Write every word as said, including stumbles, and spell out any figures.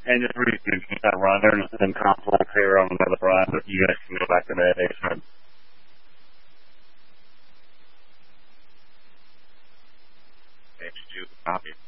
And just reading that run, there's an complex here on another run, but you guys can go back to that basement. Page two, copy.